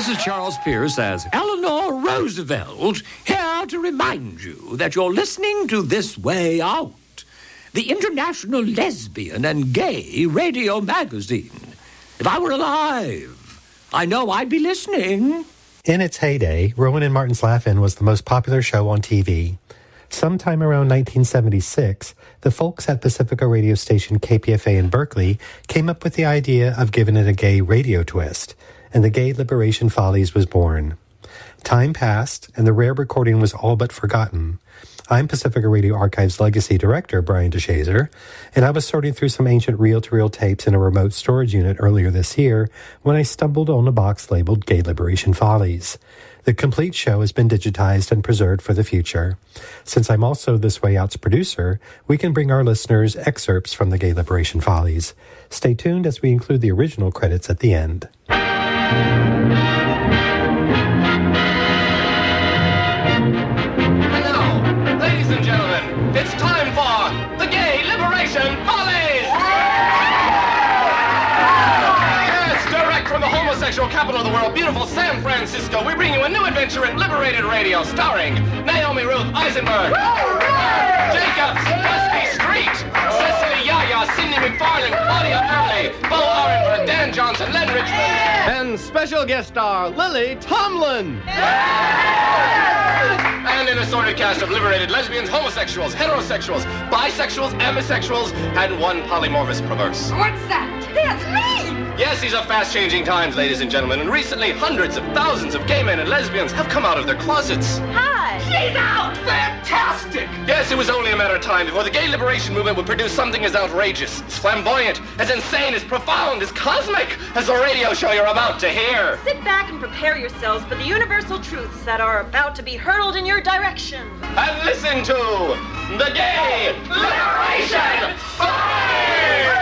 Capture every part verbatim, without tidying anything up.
this is Charles Pierce as Eleanor Roosevelt, here to remind you that you're listening to This Way Out, the international lesbian and gay radio magazine. If I were alive, I know I'd be listening. In its heyday, Rowan and Martin's Laugh-In was the most popular show on T V. Sometime around nineteen seventy-six, the folks at Pacifica radio station K P F A in Berkeley came up with the idea of giving it a gay radio twist, and the Gay Liberation Follies was born. Time passed, and the rare recording was all but forgotten. I'm Pacifica Radio Archive's legacy director, Brian DeShazer, and I was sorting through some ancient reel-to-reel tapes in a remote storage unit earlier this year when I stumbled on a box labeled Gay Liberation Follies. The complete show has been digitized and preserved for the future. Since I'm also This Way Out's producer, we can bring our listeners excerpts from the Gay Liberation Follies. Stay tuned as we include the original credits at the end. It's time for the Gay Liberation Follies! Yes, direct from the homosexual capital of the world, beautiful San Francisco, we bring you a new adventure in liberated radio starring Naomi Ruth Eisenberg, Jacobs, Dusty Street, Cecily Yaya, Cindy McFarlane, Claudia Early, Bo Arenford, Dan Johnson, Len Richmond, and special guest star Lily Tomlin. And an assorted cast of liberated lesbians, homosexuals, heterosexuals, bisexuals, amosexuals, and one polymorphous perverse. What's that? That's me! Yes, these are fast-changing times, ladies and gentlemen, and recently hundreds of thousands of gay men and lesbians have come out of their closets. Hi! She's out! Fantastic! Yes, it was only a matter of time before the gay liberation movement would produce something as outrageous, as flamboyant, as insane, as profound, as cosmic as the radio show you're about to hear. Sit back and prepare yourselves for the universal truths that are about to be hurled in your direction. And listen to the Gay Liberation Follies!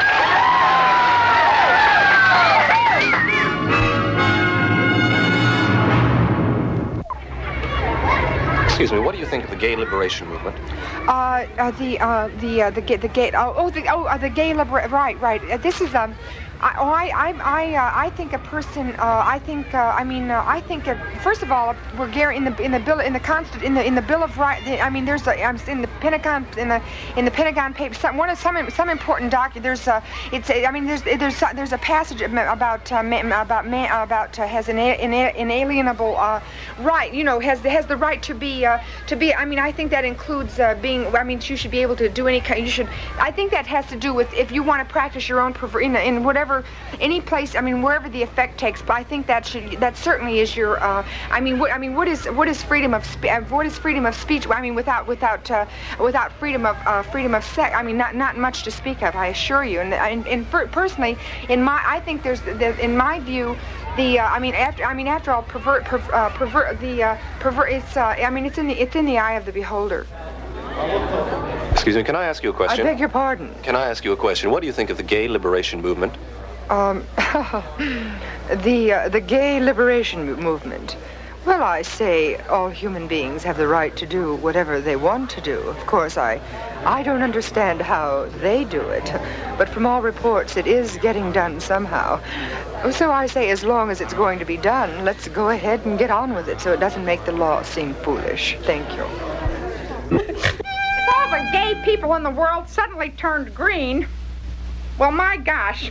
Excuse me, what do you think of the gay liberation movement? Uh, uh the, uh, the, uh, the, the gay, oh, oh, the, oh, uh, the gay libera- right, right. Uh, this is, um, I, oh, I, I, I, uh, I think a person, uh, I think, uh, I mean, uh, I think, uh, first of all, we're Gary in the, in the bill, in the constant, in the, in the Bill of Rights. I mean, there's, a, I'm in the Pentagon, in the, in the Pentagon papers. Some, one of some, some important document. There's, uh, it's, I mean, there's, there's, there's a passage about, uh, man, about, man, about uh, has an ina- inalienable uh, right. You know, has, has the right to be, uh, to be. I mean, I think that includes uh, being. I mean, you should be able to do any kind. You should. I think that has to do with if you want to practice your own perver- in, in whatever. Any place, I mean, wherever the effect takes, but I think that should, that certainly is your, uh, I mean, what, I mean, what is, what is freedom of, spe- what is freedom of speech? I mean, without, without, uh, without freedom of, uh, freedom of sex, I mean, not, not much to speak of, I assure you. And, and, and for, personally, in my, I think there's, there, in my view, the, uh, I mean, after, I mean, after all, pervert, pervert, uh, pervert, the, uh, pervert, it's, uh, I mean, it's in the, it's in the eye of the beholder. Excuse me, can I ask you a question? I beg your pardon. Can I ask you a question? What do you think of the gay liberation movement? Um, the uh, the gay liberation movement. Well, I say all human beings have the right to do whatever they want to do. Of course, I I don't understand how they do it, but from all reports, it is getting done somehow. So I say, as long as it's going to be done, let's go ahead and get on with it, so it doesn't make the law seem foolish. Thank you. If all the gay people in the world suddenly turned green, well, my gosh.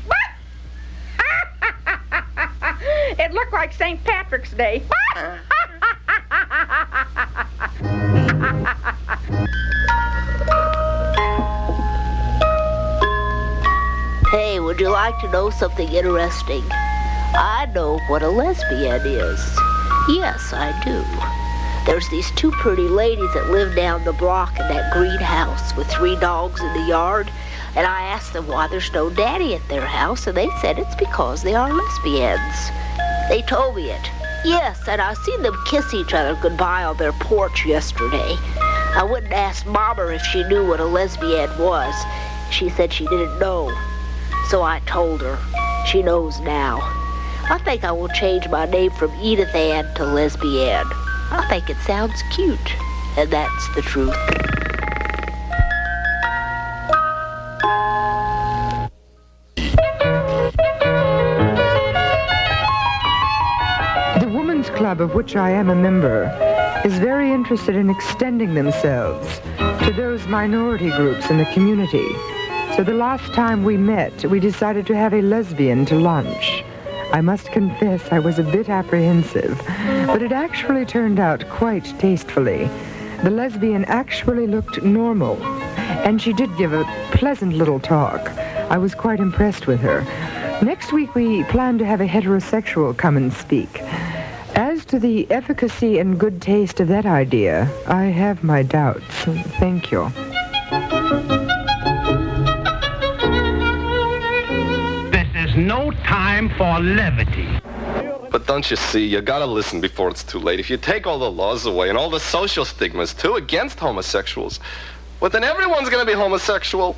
It looked like Saint Patrick's Day. Hey, would you like to know something interesting? I know what a lesbian is. Yes, I do. There's these two pretty ladies that live down the block in that green house with three dogs in the yard. And I asked them why there's no daddy at their house, and they said it's because they are lesbians. They told me it. Yes, and I seen them kiss each other goodbye on their porch yesterday. I went and asked Mama if she knew what a lesbian was. She said she didn't know. So I told her. She knows now. I think I will change my name from Edith Ann to Lesbian. I think it sounds cute, and that's the truth. club of which I am a member is very interested in extending themselves to those minority groups in the community. So the last time we met, we decided to have a lesbian to lunch. I must confess I was a bit apprehensive, but it actually turned out quite tastefully. The lesbian actually looked normal, and she did give a pleasant little talk. I was quite impressed with her. Next week we plan to have a heterosexual come and speak. As to the efficacy and good taste of that idea, I have my doubts. Thank you. This is no time for levity. But don't you see, you gotta listen before it's too late. If you take all the laws away and all the social stigmas, too, against homosexuals, well, then everyone's gonna be homosexual.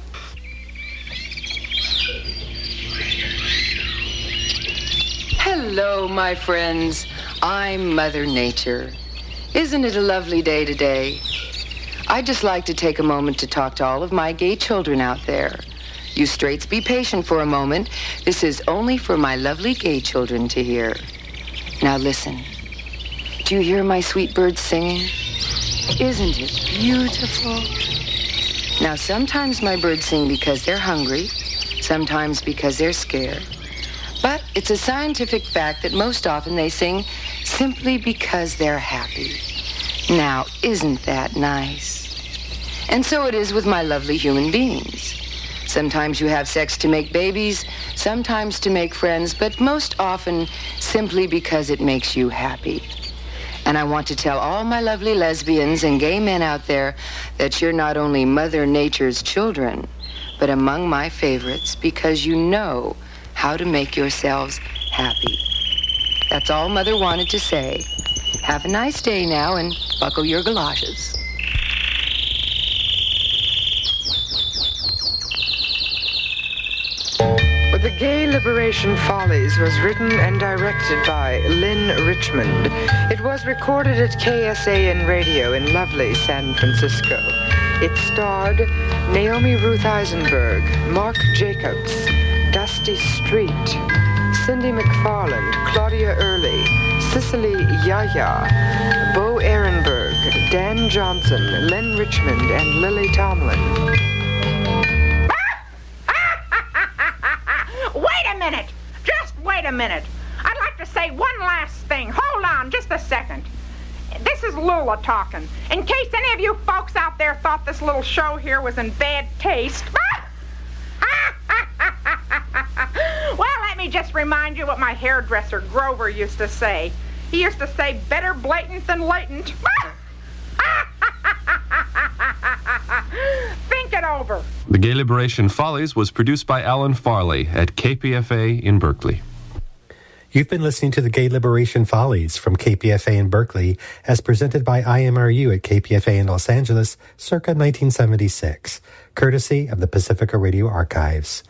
Hello, my friends. I'm Mother Nature. Isn't it a lovely day today? I'd just like to take a moment to talk to all of my gay children out there. You straights be patient for a moment. This is only for my lovely gay children to hear. Now listen. Do you hear my sweet birds singing? Isn't it beautiful? Now sometimes my birds sing because they're hungry, sometimes because they're scared. But it's a scientific fact that most often they sing simply because they're happy. Now, isn't that nice? And so it is with my lovely human beings. Sometimes you have sex to make babies, sometimes to make friends, but most often simply because it makes you happy. And I want to tell all my lovely lesbians and gay men out there that you're not only Mother Nature's children, but among my favorites because you know how to make yourselves happy. That's all Mother wanted to say. Have a nice day now and buckle your galoshes. The Gay Liberation Follies was written and directed by Lynn Richmond. It was recorded at K S A N Radio in lovely San Francisco. It starred Naomi Ruth Eisenberg, Mark Jacobs, Dusty Street, Cindy McFarland, Claudia Early, Cicely Yaya, Bo Ehrenberg, Dan Johnson, Len Richmond, and Lily Tomlin. Wait a minute! Just wait a minute. I'd like to say one last thing. Hold on just a second. This is Lula talking. In case any of you folks out there thought this little show here was in bad taste. Well, let me just remind you what my hairdresser Grover used to say. He used to say, better blatant than latent. Think it over. The Gay Liberation Follies was produced by Alan Farley at K P F A in Berkeley. You've been listening to the Gay Liberation Follies from K P F A in Berkeley, as presented by I M R U at K P F A in Los Angeles, circa nineteen seventy-six, courtesy of the Pacifica Radio Archives.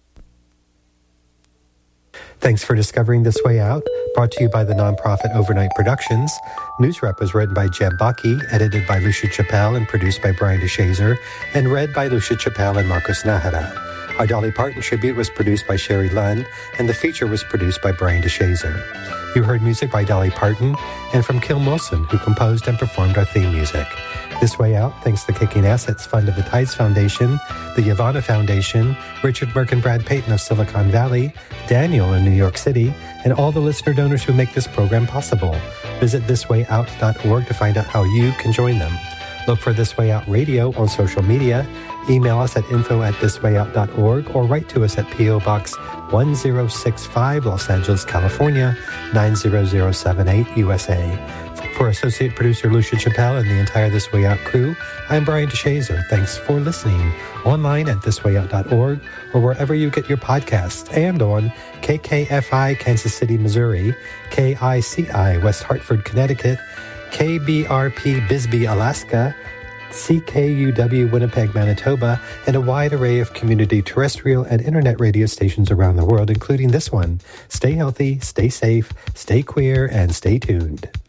Thanks for discovering This Way Out, brought to you by the nonprofit Overnight Productions. News Rep was written by Jeb Bucky, edited by Lucia Chappelle, and produced by Brian DeShazer, and read by Lucia Chappelle and Marcos Nahara. Our Dolly Parton tribute was produced by Sherry Lunn, and the feature was produced by Brian DeShazer. You heard music by Dolly Parton and from Kim Wilson, who composed and performed our theme music. This Way Out thanks the Kicking Assets Fund of the Tides Foundation, the Yavana Foundation, Richard Merck and Brad Payton of Silicon Valley, Daniel in New York City, and all the listener donors who make this program possible. Visit this way out dot org to find out how you can join them. Look for This Way Out Radio on social media. Email us at info at this way out dot org or write to us at P O. Box one zero six five, Los Angeles, California, nine zero zero seven eight, U S A. For Associate Producer Lucia Chappelle and the entire This Way Out crew, I'm Brian DeShazer. Thanks for listening. Online at this way out dot org or wherever you get your podcasts, and on K K F I Kansas City, Missouri, K I C I West Hartford, Connecticut, K B R P Bisbee, Alaska, C K U W Winnipeg, Manitoba, and a wide array of community terrestrial and internet radio stations around the world, including this one. Stay healthy, stay safe, stay queer, and stay tuned.